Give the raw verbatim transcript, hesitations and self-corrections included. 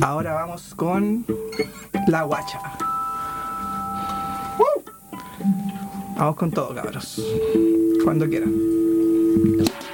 Ahora vamos con la guacha. ¡Uh! Vamos con todo, cabros. Cuando quieran.